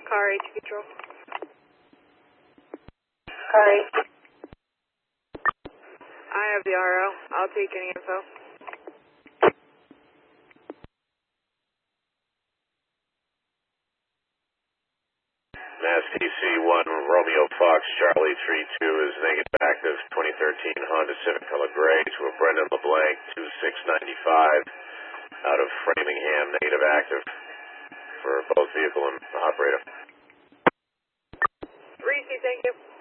Car H control. Car H. I have the RO. I'll take any info. Mass TC1 Romeo Fox Charlie 32 is negative active 2013 Honda Civic color gray to a Brendan LeBlanc 2695 out of Framingham, negative active for both vehicle and operator. Reese, thank you.